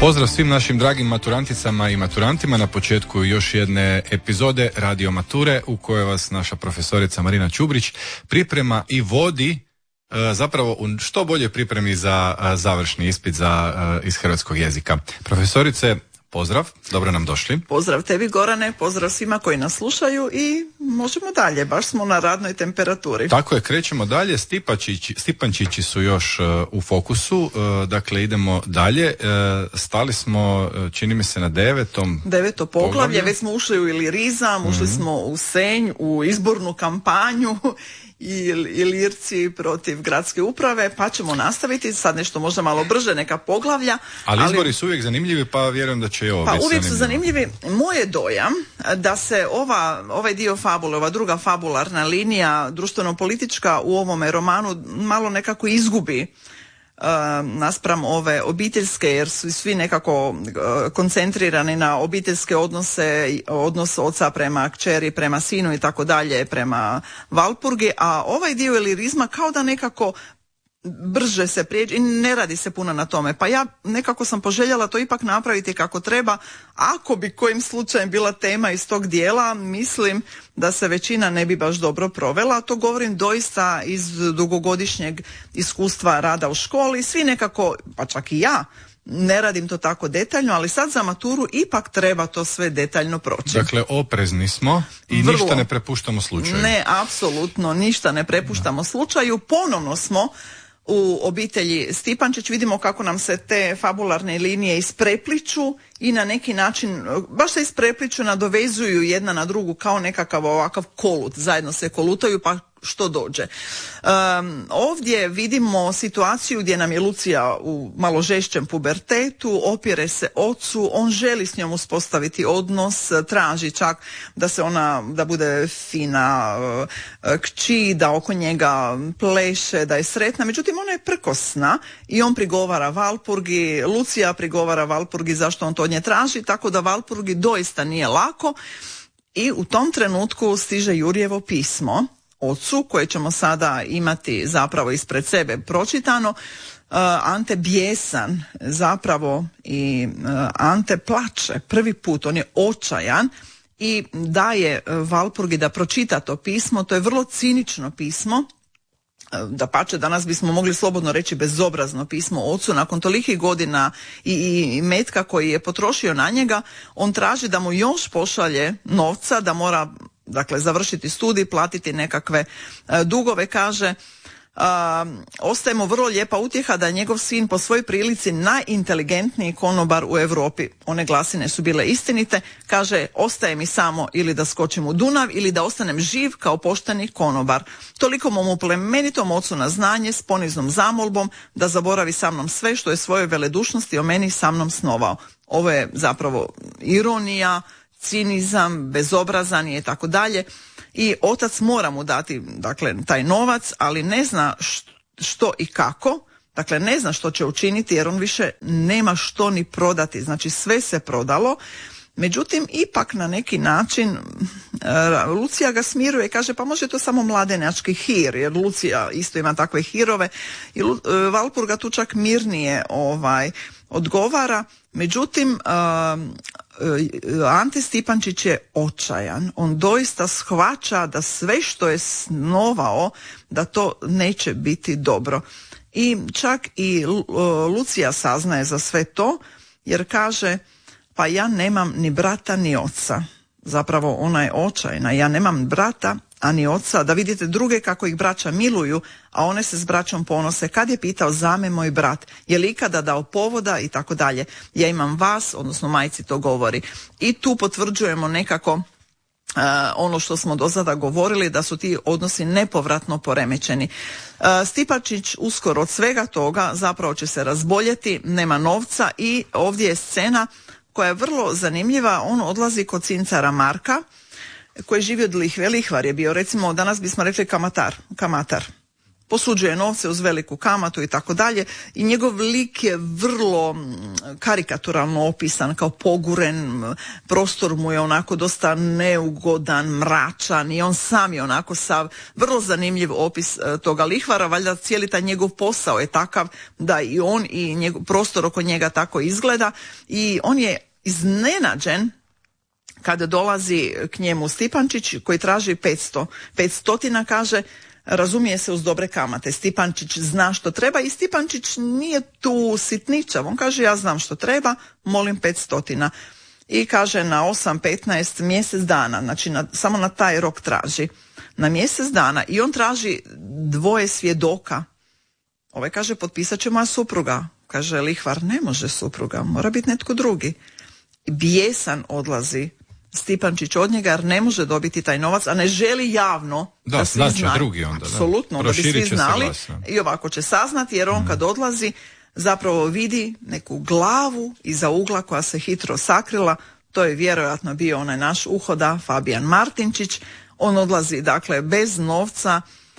Pozdrav svim našim dragim maturanticama i maturantima na početku još jedne epizode Radio Mature u kojoj vas naša profesorica Marina Čubrić priprema i vodi zapravo u što bolje pripremi za završni ispit iz hrvatskog jezika. Profesorice, pozdrav, dobro nam došli. Pozdrav tebi Gorane, pozdrav svima koji nas slušaju i možemo dalje, baš smo na radnoj temperaturi. Tako je, krećemo dalje, Stipančići su još u fokusu, dakle idemo dalje, stali smo, čini mi se na deveto poglavlje, već smo ušli u Ilirizam, ušli smo u Senj, u izbornu kampanju, Ilirci protiv gradske uprave, pa ćemo nastaviti sad nešto možda malo brže, neka poglavlja. Ali izbori su uvijek zanimljivi, pa vjerujem da će i ovo biti uvijek su zanimljivi. Moj je dojam da se ovaj dio fabule, ova druga fabularna linija društveno-politička u ovome romanu malo nekako izgubi naspram ove obiteljske, jer su svi nekako koncentrirani na obiteljske odnose, odnos oca prema kćeri, prema sinu i tako dalje, prema Valpurgi, a ovaj dio Ilirizma kao da nekako brže se prijeđe i ne radi se puno na tome. Pa ja nekako sam poželjela to ipak napraviti kako treba. Ako bi kojim slučajem bila tema iz tog dijela, mislim da se većina ne bi baš dobro provela. To govorim doista iz dugogodišnjeg iskustva rada u školi. Svi nekako, pa čak i ja, ne radim to tako detaljno, ali sad za maturu ipak treba to sve detaljno proći. Dakle, oprezni smo i ništa ne prepuštamo slučaju. Ne, apsolutno ništa ne prepuštamo slučaju. Ponovno smo u obitelji Stipančić, vidimo kako nam se te fabularne linije isprepliču i na neki način, baš se isprepliču, nadovezuju jedna na drugu kao nekakav ovakav kolut, zajedno se kolutaju pa što dođe. Ovdje vidimo situaciju gdje nam je Lucija u malo žešćem pubertetu, opire se ocu, on želi s njom uspostaviti odnos, traži čak da bude fina kći, da oko njega pleše, da je sretna, međutim ona je prkosna i on prigovara Valpurgi, Lucija prigovara Valpurgi zašto on to od nje traži, tako da Valpurgi doista nije lako i u tom trenutku stiže Jurjevo pismo ocu, koje ćemo sada imati zapravo ispred sebe pročitano. Ante bijesan zapravo i Ante plače prvi put, on je očajan i daje Valpurgi da pročita to pismo. To je vrlo cinično pismo, dapače danas bismo mogli slobodno reći bezobrazno pismo ocu. Nakon tolikih godina i metka koji je potrošio na njega, on traži da mu još pošalje novca, da mora završiti studij, platiti nekakve dugove, kaže. Ostaje mu vrlo lijepa utjeha da je njegov sin po svojoj prilici najinteligentniji konobar u Europi. One glasine su bile istinite. Kaže, ostaje mi samo ili da skočim u Dunav ili da ostanem živ kao pošteni konobar. Toliko mu plemenitom ocu na znanje s poniznom zamolbom da zaboravi sa mnom sve što je svojoj veledušnosti o meni sa mnom snovao. Ovo je zapravo ironija, cinizam, bezobrazan je i tako dalje. I otac mora mu dati taj novac, ali ne zna što i kako, ne zna što će učiniti jer on više nema što ni prodati, znači sve se prodalo. Međutim, ipak na neki način Lucija ga smiruje i kaže pa može to samo mladenački hir, jer Lucija isto ima takve hirove i Valpurga tu čak mirnije odgovara. Međutim, Ante Stipančić je očajan, on doista shvaća da sve što je snovao da to neće biti dobro. I čak i Lucija saznaje za sve to jer kaže pa ja nemam ni brata ni oca. Zapravo ona je očajna, ja nemam brata a ni oca, da vidite druge kako ih braća miluju, a one se s braćom ponose. Kad je pitao zame moj brat, je li ikada dao povoda i tako dalje. Ja imam vas, odnosno majci to govori. I tu potvrđujemo nekako ono što smo do sada govorili, da su ti odnosi nepovratno poremećeni. Stipančić uskoro od svega toga zapravo će se razboljeti, nema novca i ovdje je scena koja je vrlo zanimljiva. On odlazi kod cincara Marka koji živi od lihve. Lihvar je bio, recimo danas bismo rekli kamatar. Posuđuje novce uz veliku kamatu i tako dalje i njegov lik je vrlo karikaturalno opisan, kao poguren, prostor mu je onako dosta neugodan, mračan i on sam je onako sav, vrlo zanimljiv opis toga lihvara, valjda cijeli taj njegov posao je takav da i on i prostor oko njega tako izgleda i on je iznenađen kada dolazi k njemu Stipančić koji traži 500, kaže, razumije se uz dobre kamate. Stipančić zna što treba i Stipančić nije tu sitničav. On kaže, ja znam što treba, molim 500. I kaže na 8-15 mjesec dana, znači samo na taj rok traži. Na mjesec dana i on traži 2 svjedoka. Ovaj kaže, potpisat će moja supruga. Kaže, lihvar, ne može supruga, mora biti netko drugi. Bijesan odlazi Stipančić od njega jer ne može dobiti taj novac, a ne želi javno da svi znaju. Drugi onda, apsolutno, da bi svi znali i ovako će saznati jer on kad odlazi zapravo vidi neku glavu iza ugla koja se hitro sakrila. To je vjerojatno bio onaj naš uhoda Fabijan Martinčić. On odlazi dakle bez novca,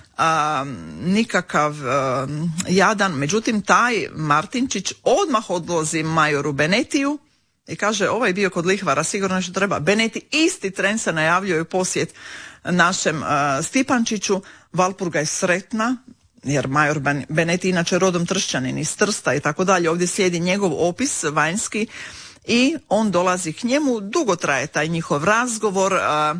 nikakav jadan. Međutim, taj Martinčić odmah odlazi majoru Benetiju i kaže, ovaj je bio kod lihvara, sigurno što treba. Beneti isti tren se najavljuje posjet našem Stipančiću. Valpurga je sretna, jer major Beneti inače rodom Tršćanin iz Trsta i tako dalje. Ovdje slijedi njegov opis vanjski i on dolazi k njemu. Dugo traje taj njihov razgovor,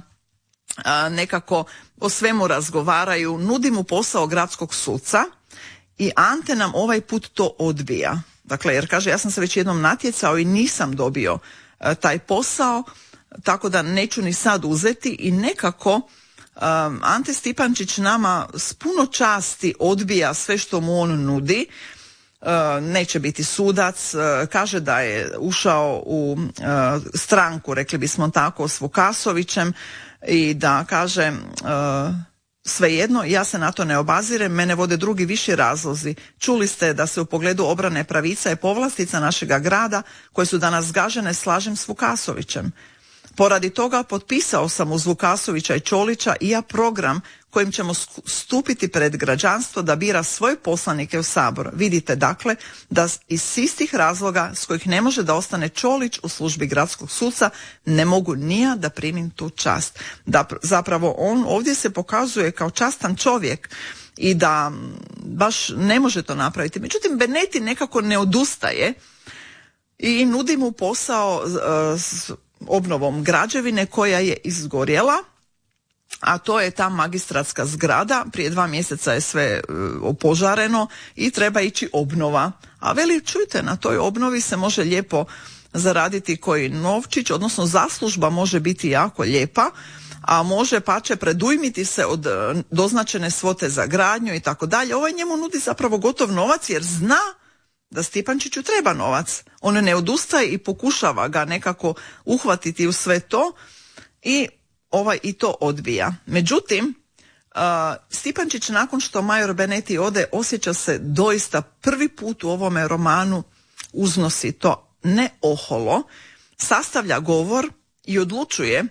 nekako o svemu razgovaraju. Nudi mu posao gradskog suca i Ante nam ovaj put to odbija. Dakle, jer kaže, ja sam se već jednom natjecao i nisam dobio taj posao, tako da neću ni sad uzeti i nekako Ante Stipančić nama s puno časti odbija sve što mu on nudi. Neće biti sudac, kaže da je ušao u stranku, rekli bismo tako, s Vukasovićem i da kaže, svejedno, ja se na to ne obazirem, mene vode drugi viši razlozi. Čuli ste da se u pogledu obrane pravica i povlastica našega grada, koje su danas zgažene, slažem s Vukasovićem. Poradi toga potpisao sam uz Vukasovića i Čolića i ja program kojim ćemo stupiti pred građanstvo da bira svoje poslanike u Sabor. Vidite dakle da iz istih razloga s kojih ne može da ostane Čolić u službi gradskog suca ne mogu ni ja da primim tu čast. Da zapravo on ovdje se pokazuje kao častan čovjek i da baš ne može to napraviti. Međutim, Beneti nekako ne odustaje i nudi mu posao s obnovom građevine koja je izgorjela, a to je ta magistratska zgrada. Prije 2 mjeseca je sve opožareno i treba ići obnova. A veli, čujte, na toj obnovi se može lijepo zaraditi koji novčić, odnosno zaslužba može biti jako lijepa, a može pače predujmiti se od doznačene svote za gradnju i tako dalje. Ovaj njemu nudi zapravo gotov novac jer zna da Stipančiću treba novac. On ne odustaje i pokušava ga nekako uhvatiti u sve to i i to odbija. Međutim, Stipančić nakon što major Beneti ode osjeća se doista prvi put u ovome romanu uznosi to ne oholo, sastavlja govor i odlučuje,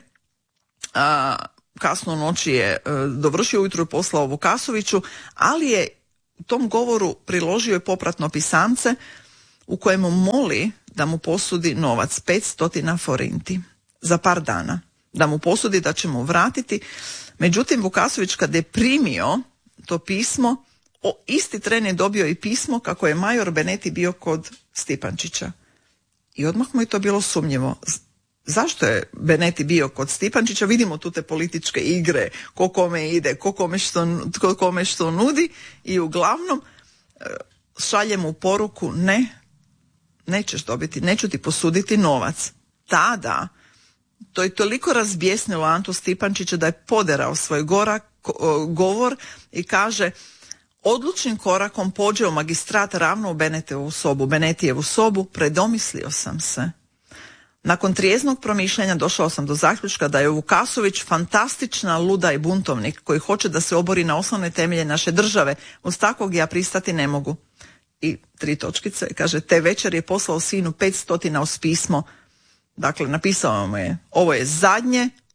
kasno noći je dovršio, ujutro poslao Vukasoviću, ali je u tom govoru priložio je popratno pisance u kojemu moli da mu posudi novac 500 forinti za par dana, da mu posudi da će mu vratiti. Međutim, Vukasović kad je primio to pismo, isti tren je dobio i pismo kako je major Beneti bio kod Stipančića. I odmah mu je to bilo sumnjivo. Zašto je Beneti bio kod Stipančića? Vidimo tu te političke igre, ko kome ide, ko kome što nudi i uglavnom šalje mu poruku, nećeš dobiti, neću ti posuditi novac. Tada to je toliko razbjesnilo Antu Stipančića da je poderao svoj govor i kaže, odlučnim korakom pođe u magistrat ravno u Benetijevu sobu, predomislio sam se. Nakon trijeznog promišljanja došao sam do zaključka da je Vukasović fantastična luda i buntovnik koji hoće da se obori na osnovne temelje naše države. Uz takvog ja pristati ne mogu. I 3 točkice, kaže, te večer je poslao sinu 500 uz pismo. Dakle, napisao mu je, ovo je zadnje,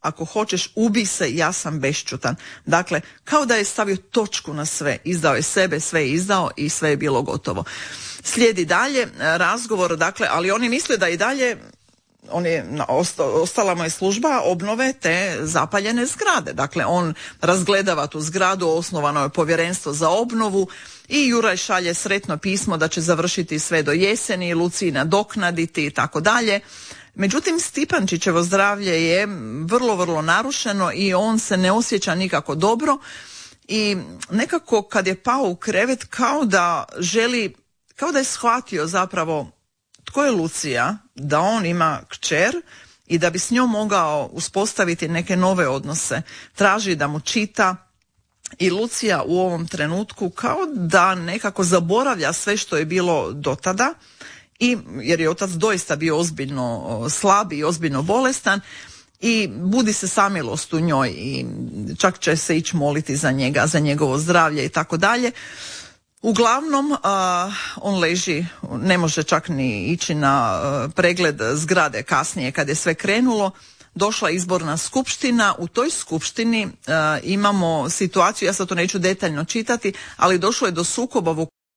ako hoćeš ubij se, ja sam bešćutan. Dakle, kao da je stavio točku na sve, izdao je sebe, sve je izdao i sve je bilo gotovo. Slijedi dalje razgovor, dakle, ali oni misle da i dalje ostala mu je služba obnove te zapaljene zgrade. Dakle, on razgledava tu zgradu, osnovano je povjerenstvo za obnovu i Juraj šalje sretno pismo da će završiti sve do jeseni, Luciji nadoknaditi i tako dalje. Međutim, Stipančićevo zdravlje je vrlo, vrlo narušeno i on se ne osjeća nikako dobro i nekako kad je pao u krevet kao da je shvatio zapravo tko je Lucija, da on ima kćer i da bi s njom mogao uspostaviti neke nove odnose. Traži da mu čita i Lucija u ovom trenutku kao da nekako zaboravlja sve što je bilo do tada, jer je otac doista bio ozbiljno slab i ozbiljno bolestan i budi se samilost u njoj i čak će se ići moliti za njega, za njegovo zdravlje i tako dalje. Uglavnom, on leži, ne može čak ni ići na pregled zgrade kasnije kad je sve krenulo. Došla izborna skupština, u toj skupštini imamo situaciju, ja sad to neću detaljno čitati, ali došlo je do sukoba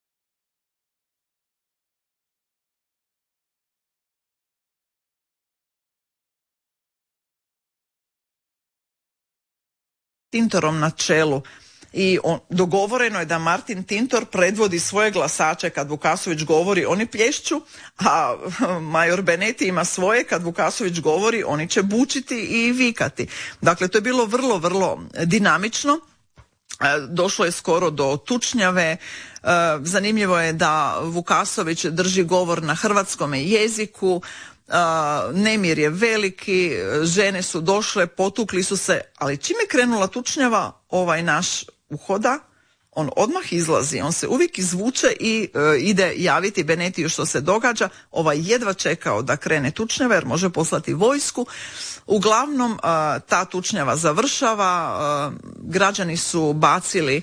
Tintorom na čelu. I dogovoreno je da Martin Tintor predvodi svoje glasače kad Vukasović govori, oni plješću, a major Beneti ima svoje, kad Vukasović govori, oni će bučiti i vikati. Dakle, to je bilo vrlo, vrlo dinamično. Došlo je skoro do tučnjave. Zanimljivo je da Vukasović drži govor na hrvatskom jeziku. Nemir je veliki, žene su došle, potukli su se, ali čim je krenula tučnjava, ovaj naš uhoda, on odmah izlazi, on se uvijek izvuče i ide javiti Benetiju što se događa. Ovaj jedva čekao da krene tučnjava jer može poslati vojsku. Uglavnom ta tučnjava završava, građani su bacaju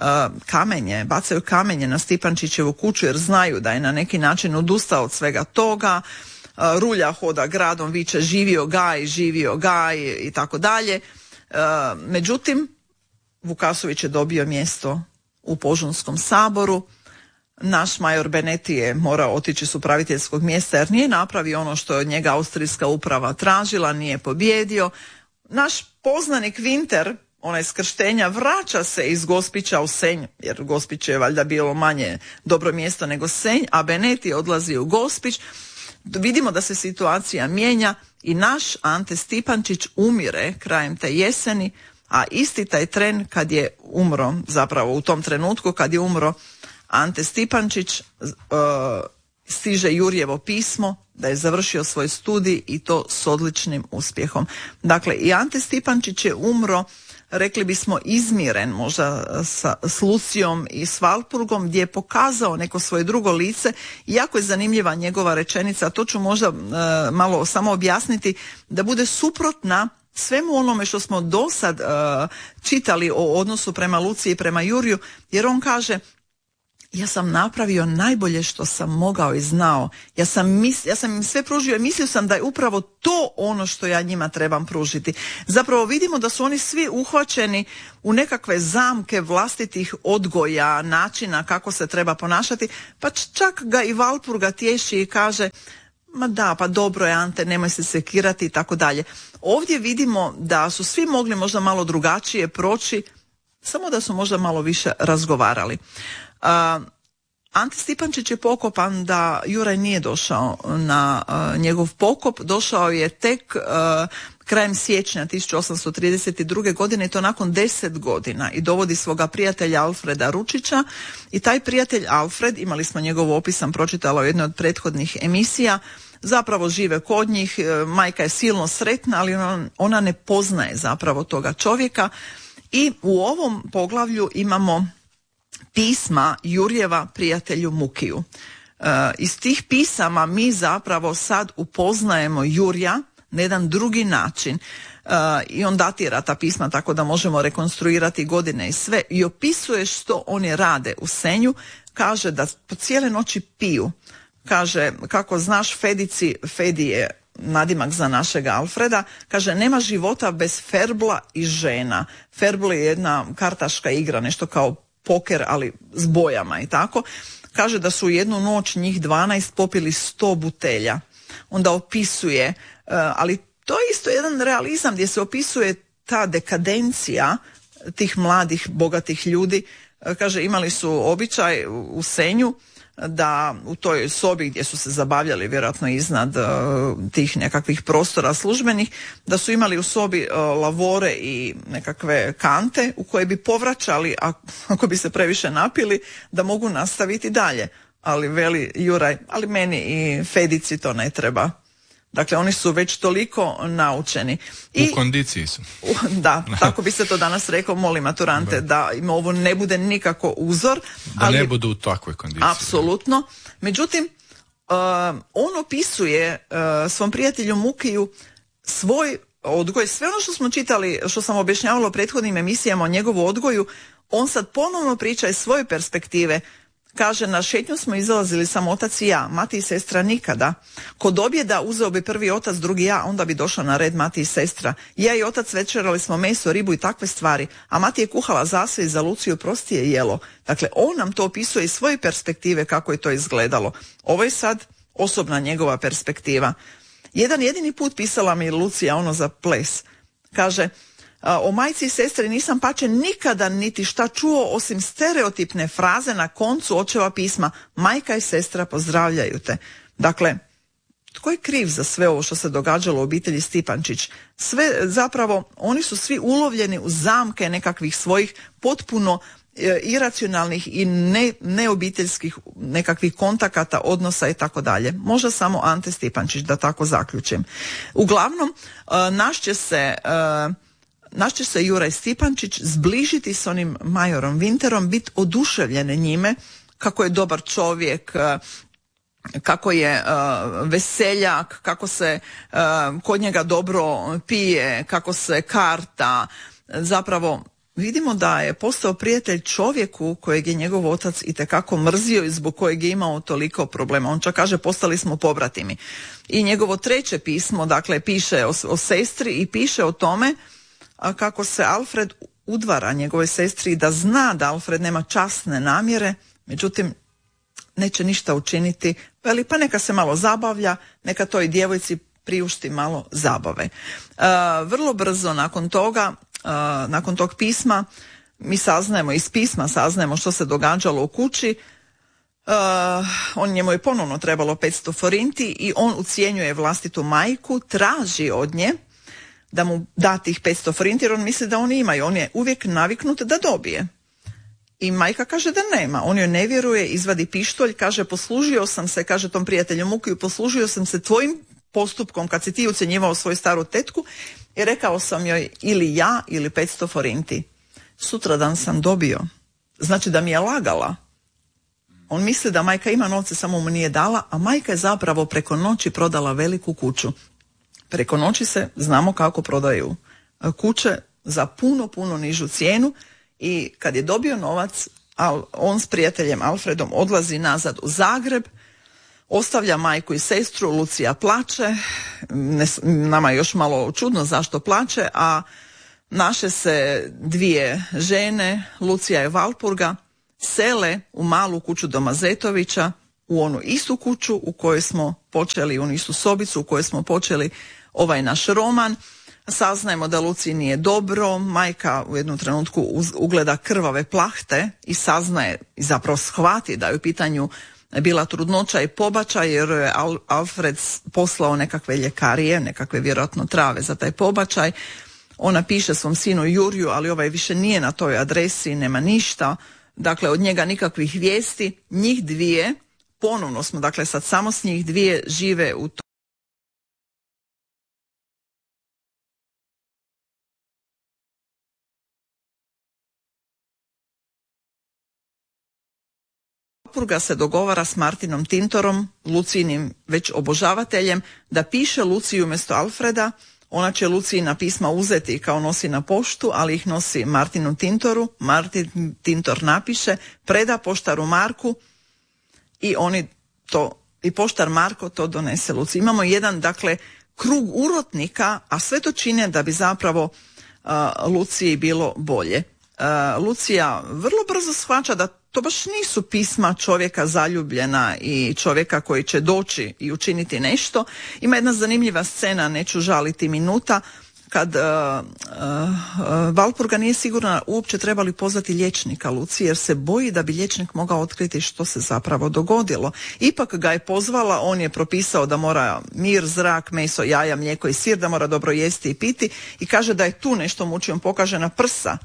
kamenje na Stipančićevu kuću jer znaju da je na neki način odustao od svega toga. Rulja hoda gradom, viče živio Gaj i tako dalje. Međutim, Vukasović je dobio mjesto u Požunskom saboru. Naš major Beneti je morao otići s upraviteljskog mjesta jer nije napravio ono što je od njega austrijska uprava tražila, nije pobjedio. Naš poznanik Winter, onaj s krštenja, vraća se iz Gospića u Senj, jer Gospić je valjda bilo manje dobro mjesto nego Senj, a Beneti odlazi u Gospić. Vidimo da se situacija mijenja i naš Ante Stipančić umire krajem te jeseni, a isti taj tren kad je umro, zapravo u tom trenutku kad je umro Ante Stipančić, stiže Jurjevo pismo da je završio svoj studij i to s odličnim uspjehom. Dakle, i Ante Stipančić je umro, rekli bismo izmiren možda s Lucijom i s Valpurgom, gdje je pokazao neko svoje drugo lice. Jako je zanimljiva njegova rečenica, to ću možda malo samo objasniti, da bude suprotna svemu onome što smo do sad čitali o odnosu prema Luciji i prema Juriju, jer on kaže: ja sam napravio najbolje što sam mogao i znao. Ja sam im sve pružio i mislio sam da je upravo to ono što ja njima trebam pružiti. Zapravo vidimo da su oni svi uhvaćeni u nekakve zamke vlastitih odgoja, načina kako se treba ponašati, pa čak ga i Valpurga tješi i kaže: ma da, pa dobro je Ante, nemoj se sekirati i tako dalje. Ovdje vidimo da su svi mogli možda malo drugačije proći, samo da su možda malo više razgovarali. Ante Stipančić je pokopan da Juraj nije došao na njegov pokop, došao je tek krajem siječnja 1832. godine i to nakon 10 godina i dovodi svoga prijatelja Alfreda Ručića i taj prijatelj Alfred, imali smo njegov opis, sam pročitala u jednoj od prethodnih emisija, zapravo žive kod njih, majka je silno sretna, ali ona ne poznaje zapravo toga čovjeka i u ovom poglavlju imamo pisma Jurjeva prijatelju Mukiju. Iz tih pisama mi zapravo sad upoznajemo Jurja na jedan drugi način i on datira ta pisma tako da možemo rekonstruirati godine i sve i opisuje što oni rade u Senju. Kaže da po cijele noći piju. Kaže, kako znaš Fedi je nadimak za našega Alfreda. Kaže, nema života bez ferbla i žena. Ferbl je jedna kartaška igra, nešto kao poker, ali s bojama i tako. Kaže da su u jednu noć njih 12 popili 100 butelja. Onda opisuje, ali to je isto jedan realizam gdje se opisuje ta dekadencija tih mladih, bogatih ljudi. Kaže, imali su običaj u Senju da u toj sobi gdje su se zabavljali vjerojatno iznad tih nekakvih prostora službenih, da su imali u sobi lavore i nekakve kante u koje bi povraćali ako bi se previše napili da mogu nastaviti dalje. Ali veli Juraj, ali meni i Fedici to ne treba. Dakle, oni su već toliko naučeni. U kondiciji su. Da, tako bi se to danas rekao, molim maturante, da im ovo ne bude nikako uzor. Da ne budu u takvoj kondiciji. Apsolutno. Međutim, on opisuje svom prijatelju Mukiju svoj odgoj. Sve ono što smo čitali, što sam objašnjavala u prethodnim emisijama o njegovu odgoju, on sad ponovno priča iz svoje perspektive. Kaže, na šetnju smo izlazili samo otac i ja, mati i sestra nikada. Kod objeda uzeo bi prvi otac, drugi ja, onda bi došla na red mati i sestra. Ja i otac večerali smo meso, ribu i takve stvari, a mati je kuhala za se i za Luciju prostije jelo. Dakle, on nam to opisuje iz svoje perspektive kako je to izgledalo. Ovo je sad osobna njegova perspektiva. Jedan jedini put pisala mi Lucija ono za ples. Kaže, o majci i sestri nisam pače nikada niti šta čuo osim stereotipne fraze na koncu očeva pisma. Majka i sestra pozdravljaju te. Dakle, tko je kriv za sve ovo što se događalo u obitelji Stipančić? Sve zapravo, oni su svi ulovljeni u zamke nekakvih svojih potpuno iracionalnih i neobiteljskih nekakvih kontakata, odnosa i tako dalje. Možda samo Ante Stipančić, da tako zaključim. Uglavnom, naš će se Juraj Stipančić zbližiti s onim majorom Winterom, biti oduševljen njime, kako je dobar čovjek, kako je veseljak, kako se kod njega dobro pije, kako se karta. Zapravo vidimo da je postao prijatelj čovjeku kojeg je njegov otac itekako mrzio i zbog kojeg je imao toliko problema. On čak kaže, postali smo pobratimi. I njegovo treće pismo, dakle, piše o sestri i piše o tome kako se Alfred udvara njegovoj sestri, da zna da Alfred nema časne namjere, međutim neće ništa učiniti, veli pa neka se malo zabavlja, neka toj djevojci priušti malo zabave. Vrlo brzo nakon toga, nakon tog pisma, mi saznajemo, iz pisma saznajemo što se događalo u kući. Njemu je ponovno trebalo 500 forinti i on ucijenjuje vlastitu majku, traži od nje da mu da tih 500 forinti, jer on misli da oni imaju, on je uvijek naviknut da dobije. I majka kaže da nema, on joj ne vjeruje, izvadi pištolj, kaže poslužio sam se, kaže tom prijatelju Mukiju, poslužio sam se tvojim postupkom kad si ti ucjenjivao svoju staru tetku i rekao sam joj ili ja ili 500 forinti. Sutradan sam dobio. Znači da mi je lagala. On misli da majka ima novce, samo mu nije dala, a majka je zapravo preko noći prodala veliku kuću. Preko noći se, znamo kako prodaju kuće, za puno nižu cijenu, i kad je dobio novac, on s prijateljem Alfredom odlazi nazad u Zagreb, ostavlja majku i sestru, Lucija plače, nama je još malo čudno zašto plače, a naše se dvije žene, Lucija i Valpurga, sele u malu kuću doma Zetovića, u onu istu kuću u kojoj smo počeli, u onu istu sobicu u kojoj smo počeli ovaj naš roman. Saznajemo da Luciji nije dobro, majka u jednom trenutku ugleda krvave plahte i saznaje i zapravo shvati da je u pitanju bila trudnoća i pobačaj, jer je Alfred poslao nekakve ljekarije, nekakve vjerojatno trave za taj pobačaj. Ona piše svom sinu Juriju, ali ovaj više nije na toj adresi, nema ništa, dakle od njega nikakvih vijesti. Njih dvije, ponovno smo, dakle sad samo s njih dvije žive u Valpurga se dogovara s Martinom Tintorom, Lucijinim već obožavateljem, da piše Luciji umjesto Alfreda. Ona će Lucijina pisma uzeti kao nosi na poštu, ali ih nosi Martinu Tintoru. Martin Tintor napiše, preda poštaru Marku i poštar Marko to donese Luciji. Imamo jedan, dakle, krug urotnika, a sve to čine da bi zapravo Luciji bilo bolje. Lucija vrlo brzo shvaća da to baš nisu pisma čovjeka zaljubljena i čovjeka koji će doći i učiniti nešto. Ima jedna zanimljiva scena, neću žaliti minuta, kad Valpurga nije sigurna uopće trebali pozvati liječnika Luciji, jer se boji da bi liječnik mogao otkriti što se zapravo dogodilo. Ipak ga je pozvala, on je propisao da mora mir, zrak, meso, jaja, mlijeko i sir, da mora dobro jesti i piti i kaže da je tu nešto muči, on pokaže na prsa.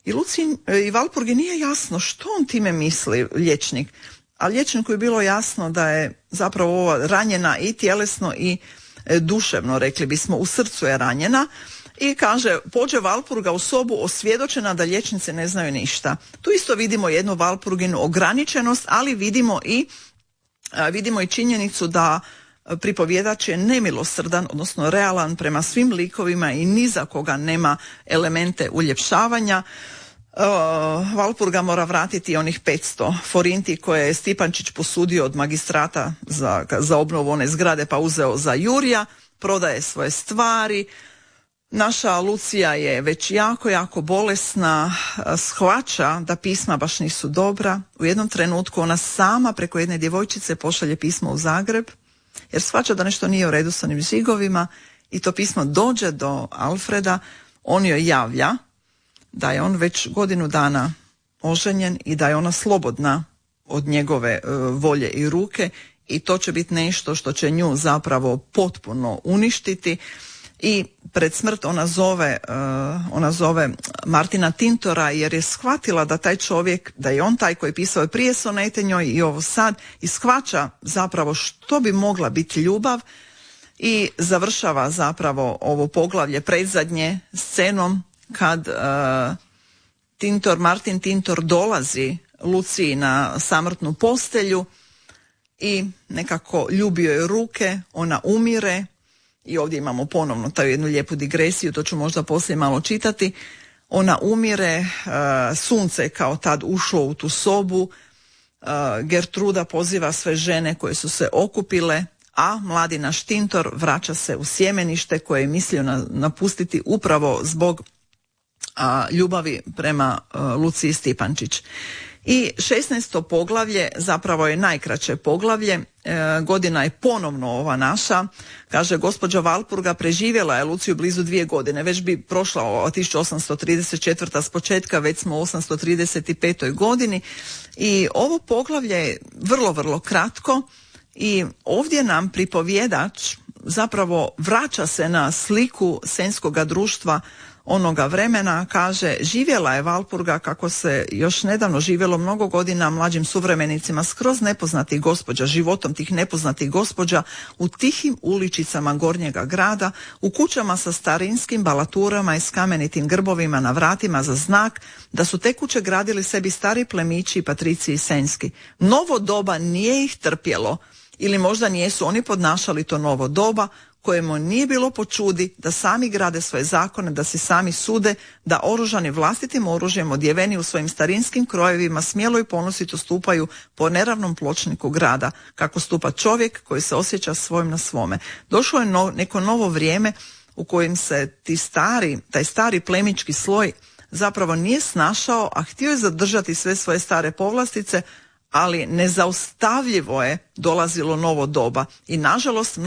I Valpurgi nije jasno što on time misli, liječnik. A liječniku je bilo jasno da je zapravo ova ranjena i tjelesno i duševno, rekli bismo, u srcu je ranjena. I kaže, pođe Valpurga u sobu osvjedočena da liječnici ne znaju ništa. Tu isto vidimo jednu Valpurginu ograničenost, ali vidimo i činjenicu da pripovjedač je nemilosrdan, odnosno realan prema svim likovima i ni za koga nema elemente uljepšavanja. Valpurga mora vratiti onih 500 forinti koje je Stipančić posudio od magistrata za obnovu one zgrade, pa uzeo za Jurija, prodaje svoje stvari. Naša Lucija je već jako bolesna, shvaća da pisma baš nisu dobra. U jednom trenutku ona sama preko jedne djevojčice pošalje pismo u Zagreb, jer shvaća da nešto nije u redu s onim žigovima i to pismo dođe do Alfreda. On joj javlja da je on već godinu dana oženjen i da je ona slobodna od njegove volje i ruke i to će biti nešto što će nju zapravo potpuno uništiti. I pred smrt ona zove Martina Tintora jer je shvatila da taj čovjek, da je on taj koji je pisao i prije sonete njoj i ovo sad, i shvaća zapravo što bi mogla biti ljubav i završava zapravo ovo poglavlje predzadnje scenom kad Martin Tintor dolazi Luciji na samrtnu postelju i nekako ljubio je ruke, ona umire. I ovdje imamo ponovno taj jednu lijepu digresiju, to ću možda poslije malo čitati. Ona umire, sunce je kao tad ušlo u tu sobu, Gertruda poziva sve žene koje su se okupile, a mladi naš Tintor vraća se u sjemenište koje je mislio napustiti upravo zbog ljubavi prema Luciji Stipančić. I 16. poglavlje zapravo je najkraće poglavlje, godina je ponovno ova naša, kaže gospođa Valpurga preživjela je Luciju blizu 2 godine, već bi prošla 1834. s početka, već smo u 835. godini i ovo poglavlje je vrlo kratko i ovdje nam pripovjedač zapravo vraća se na sliku senjskoga društva onoga vremena, kaže živjela je Valpurga kako se još nedavno živjelo mnogo godina mlađim suvremenicima skroz nepoznatih gospođa, životom tih nepoznatih gospođa u tihim uličicama gornjega grada, u kućama sa starinskim balaturama i s kamenitim grbovima na vratima za znak da su te kuće gradili sebi stari plemići i patriciji senjski. Novo doba nije ih trpjelo ili možda nijesu oni podnašali to novo doba kojemu nije bilo po čudi da sami grade svoje zakone, da si sami sude, da oružani vlastitim oružjem odjeveni u svojim starinskim krojevima smjelo i ponosito stupaju po neravnom pločniku grada, kako stupa čovjek koji se osjeća svojim na svome. Došlo je neko novo vrijeme u kojem se taj stari plemički sloj zapravo nije snašao, a htio je zadržati sve svoje stare povlastice, ali nezaustavljivo je dolazilo novo doba i nažalost